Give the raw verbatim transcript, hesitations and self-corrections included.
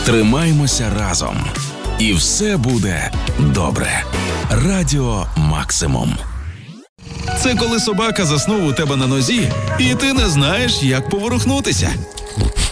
Тримаймося разом. І все буде добре. Радіо Максимум. Це коли собака заснув у тебе на нозі, і ти не знаєш, як поворухнутися.